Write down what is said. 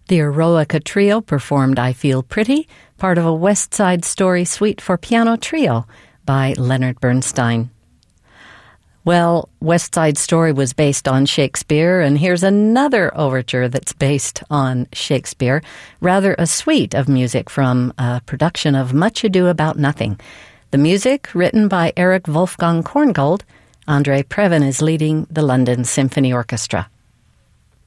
The Eroica Trio performed I Feel Pretty, part of a West Side Story suite for piano trio by Leonard Bernstein. Well, West Side Story was based on Shakespeare, and here's another overture that's based on Shakespeare, rather a suite of music from a production of Much Ado About Nothing. The music, written by Erich Wolfgang Korngold. Andre Previn is leading the London Symphony Orchestra.